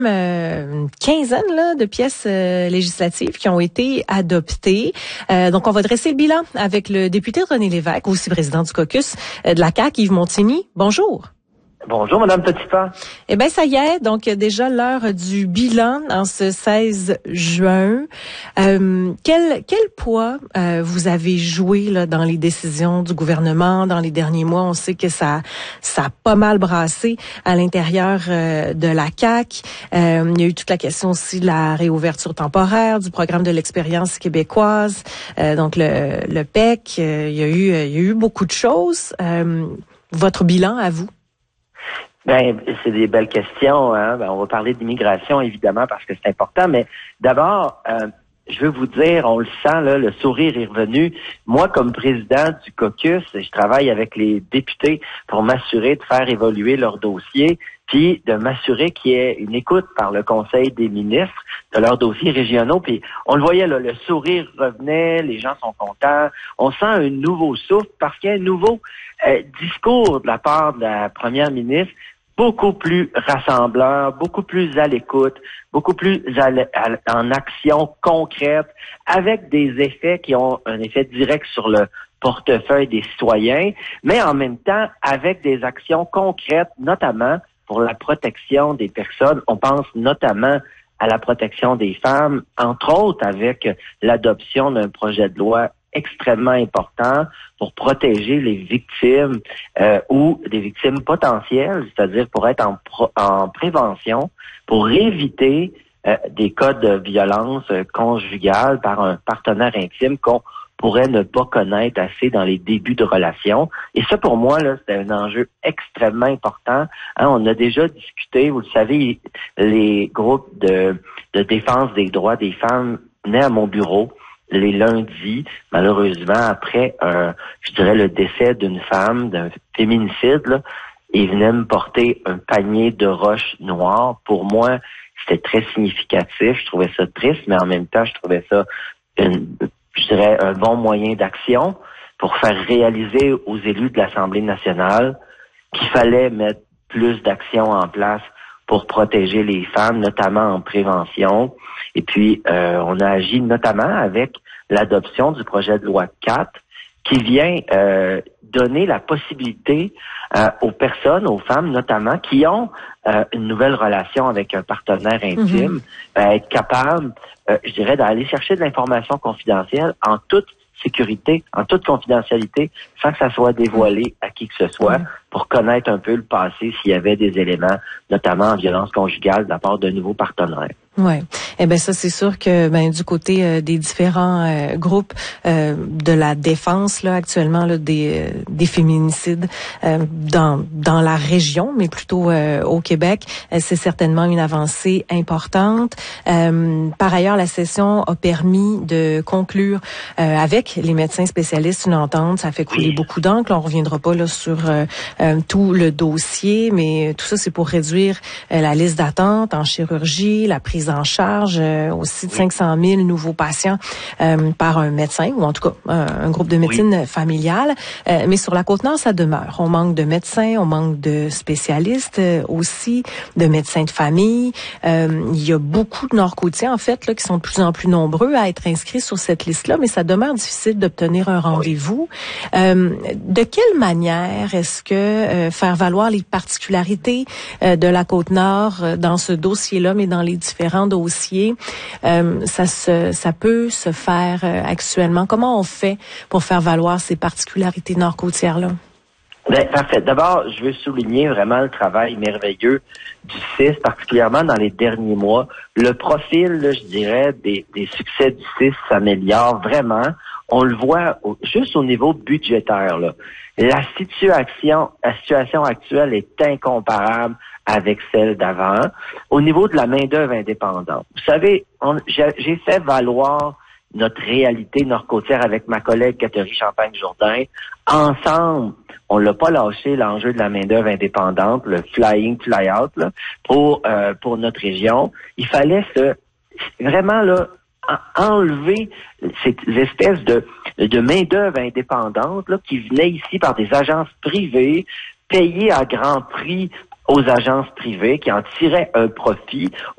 Une quinzaine là, de pièces législatives qui ont été adoptées. Donc, on va dresser le bilan avec le député René Lévesque, aussi président du caucus de la CAQ, Yves Montigny. Bonjour. Bonjour, Madame Petitpas. Eh bien, ça y est, donc déjà l'heure du bilan en ce 16 juin. Quel poids vous avez joué là, dans les décisions du gouvernement dans les derniers mois? On sait que ça a pas mal brassé à l'intérieur de la CAQ. Il y a eu toute la question aussi de la réouverture temporaire, du programme de l'expérience québécoise, donc le PEC. Il y a eu beaucoup de choses. Votre bilan à vous? Ben, c'est des belles questions. Hein? Ben, on va parler d'immigration, évidemment, parce que c'est important. Mais d'abord, je veux vous dire, on le sent, là, le sourire est revenu. Moi, comme président du caucus, je travaille avec les députés pour m'assurer de faire évoluer leur dossier, puis de m'assurer qu'il y ait une écoute par le Conseil des ministres de leurs dossiers régionaux. Puis on le voyait, là, le sourire revenait, les gens sont contents. On sent un nouveau souffle parce qu'il y a un nouveau discours de la part de la première ministre, beaucoup plus rassembleur, beaucoup plus à l'écoute, beaucoup plus en action concrète, avec des effets qui ont un effet direct sur le portefeuille des citoyens, mais en même temps avec des actions concrètes, notamment pour la protection des personnes. On pense notamment à la protection des femmes, entre autres avec l'adoption d'un projet de loi extrêmement important pour protéger les victimes ou des victimes potentielles, c'est-à-dire pour être en prévention, pour éviter des cas de violence conjugale par un partenaire intime qu'on pourrait ne pas connaître assez dans les débuts de relation. Et ça, pour moi, là, c'est un enjeu extrêmement important. Hein, on a déjà discuté, vous le savez, les groupes de défense des droits des femmes venaient à mon bureau les lundis, malheureusement, après je dirais le décès d'une femme, d'un féminicide, là, ils venaient me porter un panier de roches noires. Pour moi, c'était très significatif. Je trouvais ça triste, mais en même temps, je trouvais ça je dirais un bon moyen d'action pour faire réaliser aux élus de l'Assemblée nationale qu'il fallait mettre plus d'actions en place pour protéger les femmes, notamment en prévention. Et puis, on a agi notamment avec l'adoption du projet de loi 4 qui vient donner la possibilité aux personnes, aux femmes notamment, qui ont une nouvelle relation avec un partenaire intime, être capable, je dirais, d'aller chercher de l'information confidentielle en toute sécurité, en toute confidentialité, sans que ça soit dévoilé à qui que ce soit, pour connaître un peu le passé s'il y avait des éléments, notamment en violence conjugale de la part d'un nouveau partenaire. Ouais. Eh ben ça c'est sûr que du côté des différents groupes de la défense là actuellement là des féminicides dans la région mais plutôt au Québec, c'est certainement une avancée importante. Par ailleurs, la session a permis de conclure avec les médecins spécialistes une entente, ça fait couler beaucoup d'encre. On reviendra pas là sur tout le dossier, mais tout ça c'est pour réduire la liste d'attente en chirurgie, la prise en charge aussi de 500 000 nouveaux patients par un médecin ou en tout cas un groupe de médecine familiale. Mais sur la Côte-Nord, ça demeure. On manque de médecins, on manque de spécialistes aussi, de médecins de famille. Il y a beaucoup de Nord-Côtiens en fait là qui sont de plus en plus nombreux à être inscrits sur cette liste-là, mais ça demeure difficile d'obtenir un rendez-vous. De quelle manière est-ce que faire valoir les particularités de la Côte-Nord dans ce dossier-là, mais dans les différents dossiers, ça peut se faire actuellement? Comment on fait pour faire valoir ces particularités nord-côtières-là? Ben, parfait. D'abord, je veux souligner vraiment le travail merveilleux du CIS, particulièrement dans les derniers mois. Le profil, là, je dirais, des succès du CIS s'améliore vraiment. On le voit juste au niveau budgétaire, là. La situation actuelle est incomparable avec celle d'avant. Au niveau de la main-d'œuvre indépendante, vous savez, j'ai fait valoir notre réalité nord-côtière avec ma collègue Catherine Champagne-Jourdain. Ensemble, on l'a pas lâché, l'enjeu de la main-d'œuvre indépendante, le fly-in, fly-out, là, pour notre région. Il fallait vraiment là enlever ces espèces de main-d'œuvre indépendante là, qui venaient ici par des agences privées, payées à grand prix aux agences privées, qui en tiraient un profit